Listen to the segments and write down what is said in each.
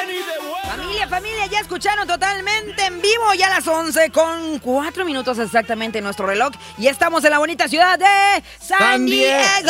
Familia, ya escucharon totalmente en vivo, ya a las 11:04 exactamente en nuestro reloj. Y estamos en la bonita ciudad de San Diego.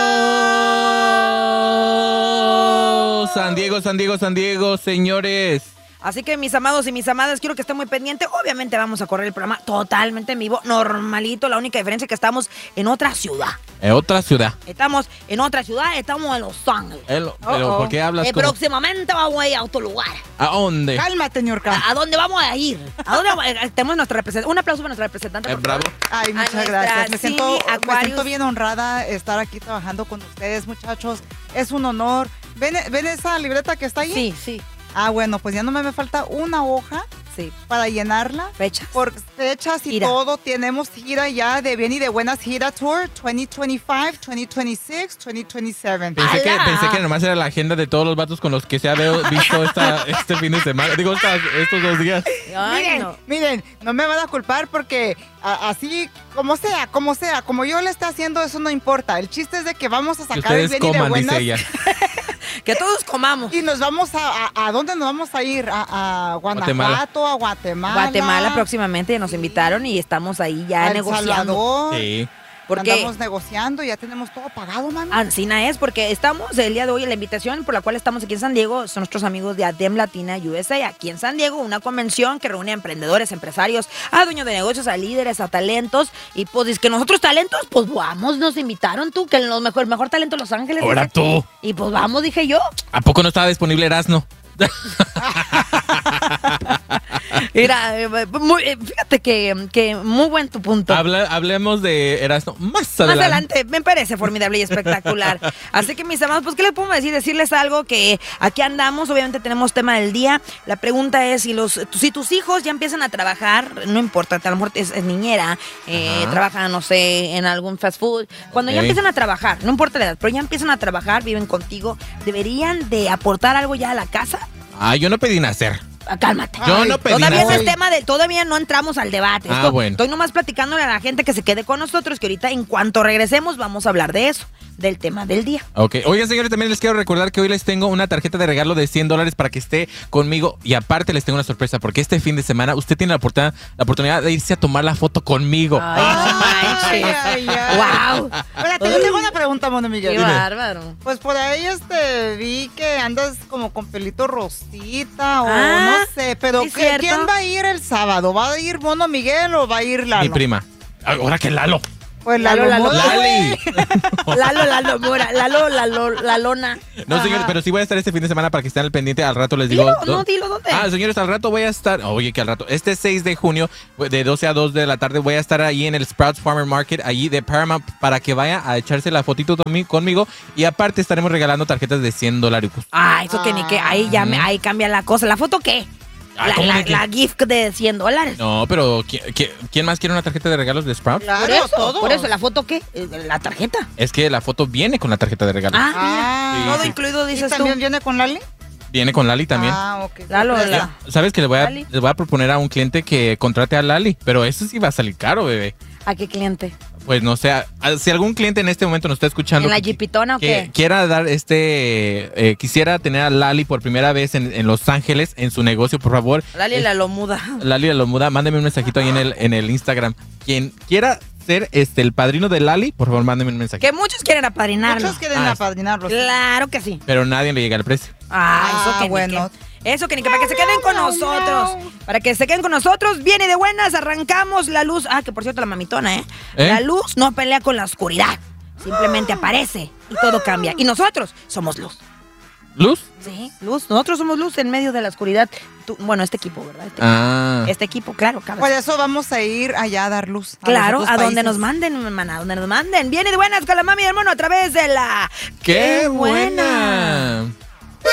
San Diego, señores. Así que mis amados y mis amadas, quiero que estén muy pendientes. Obviamente vamos a correr el programa totalmente en vivo, normalito. La única diferencia es que estamos en otra ciudad. Otra ciudad. Estamos en otra ciudad, estamos en Los Ángeles. Pero ¿por qué hablas como...? Próximamente vamos a ir a otro lugar. ¿A dónde? Cálmate, Ñorca. ¿A dónde vamos a ir? ¿A dónde vamos? Tenemos nuestra representante. Un aplauso para nuestra representante. por Bravo. favor. Ay, muchas nuestra gracias. Me siento Aquarius. bien honrada estar aquí trabajando con ustedes, muchachos. Es un honor. ¿Ven esa libreta que está ahí? Sí. Ah, bueno, pues ya no me falta una hoja Sí. para llenarla. ¿Fechas? Por fechas y Gira. todo. Tenemos gira ya de bien y de buenas. Gira Tour 2025, 2026, 2027. Pensé que nomás era la agenda de todos los vatos con los que se ha visto este fin de semana. Digo, estos 2 días. Ay, Miren, no me van a culpar porque así, como sea, como yo le esté haciendo, eso no importa. El chiste es de que vamos a Que sacar el ustedes bien y de coman, buenas. dice ella. Que todos comamos. Y nos vamos ¿a dónde nos vamos a ir? A Guanajuato, a Guatemala. Guatemala próximamente nos invitaron y estamos ahí ya a El negociando. Salvador. Sí. Porque Andamos negociando, ya tenemos todo pagado, mami. Ancina es porque estamos el día de hoy, la invitación por la cual estamos aquí en San Diego son nuestros amigos de ADEM Latina USA, aquí en San Diego, una convención que reúne a emprendedores, empresarios, a dueños de negocios, a líderes, a talentos, y pues es que nosotros talentos, pues vamos, nos invitaron tú, que el mejor talento de Los Ángeles. Ahora tú. Y pues vamos, dije yo. ¿A poco no estaba disponible Erasmo? Mira, fíjate que muy buen tu punto. Hablemos de Erasmo más adelante. Más adelante, me parece formidable y espectacular. Así que mis amados, pues ¿qué les podemos decir? Decirles algo que aquí andamos, obviamente tenemos tema del día. La pregunta es si tus hijos ya empiezan a trabajar, no importa, a lo mejor es niñera, trabajan, no sé, en algún fast food. Cuando ya empiezan a trabajar, no importa la edad, pero ya empiezan a trabajar, viven contigo, ¿deberían de aportar algo ya a la casa? Yo no pedí nacer. Cálmate. Yo no pedí Todavía nacer. es tema todavía no entramos al debate. Bueno. Estoy nomás platicándole a la gente que se quede con nosotros, que ahorita en cuanto regresemos vamos a hablar de eso, del tema del día. Ok. Oigan, señores, también les quiero recordar que hoy les tengo una tarjeta de regalo de $100 para que esté conmigo. Y aparte les tengo una sorpresa, porque este fin de semana usted tiene la oportunidad de irse a tomar la foto conmigo. Ay, ¡wow! Espérate, yo tengo una pregunta, Mono Miguel. ¡Qué bárbaro! Pues por ahí vi que andas como con pelito rosita o Ah, no sé, pero ¿sí cierto? ¿quién va a ir el sábado? ¿Va a ir Mono Miguel o va a ir Lalo? Mi prima. Ahora que Lalo. Pues Lalo, Lali. Lalo Mora, Lalona. No, señores, pero sí voy a estar este fin de semana para que estén al pendiente. Al rato les digo. Dilo dónde. Señores, al rato voy a estar. Oye, que al rato. Este 6 de junio, de 12 a 2 de la tarde, voy a estar ahí en el Sprouts Farmer Market, allí de Paramount, para que vaya a echarse la fotito conmigo. Y aparte estaremos regalando tarjetas de $100. Eso que ni que. Ahí ahí cambia la cosa. ¿La foto qué? ¿cómo de qué? La gift de $100. No, pero ¿quién más quiere una tarjeta de regalos de Sprouts? Claro, Por eso, ¿la foto qué? La tarjeta. Es que la foto viene con la tarjeta de regalos. Mira. Todo sí. incluido, ¿Y dices tú. también viene con Lali? Viene con Lali también. Ok. Lalo, ¿Sabes que les voy Lali. a proponer a un cliente que contrate a Lali? Pero eso sí va a salir caro, bebé. ¿A qué cliente? Pues no sé, si algún cliente en este momento nos está escuchando ¿En la Jeepitona o que qué? quiera dar quisiera tener a Lali por primera vez en Los Ángeles en su negocio, por favor. Lali la lo muda. Lali lo muda, mándeme un mensajito ahí en el Instagram. Quien quiera ser el padrino de Lali, por favor, mándeme un mensaje. Que muchos quieren apadrinarlo. Muchos quieren apadrinarlos. Claro que sí. Pero nadie le llega al precio. Eso que bueno. Eso que ni que para que se queden con nosotros. Para que se queden con nosotros, viene de buenas, arrancamos la luz. Que por cierto, la mamitona, La luz no pelea con la oscuridad. Simplemente aparece y todo cambia. Y nosotros somos luz. ¿Luz? Sí, luz. Nosotros somos luz en medio de la oscuridad. Este equipo, ¿verdad? Este equipo, claro. Por eso vamos a ir allá a dar luz. Claro, los a otros donde nos países. manden, hermana, a donde nos manden. Viene de buenas con la mami y el mono a través de la... ¡Qué buena!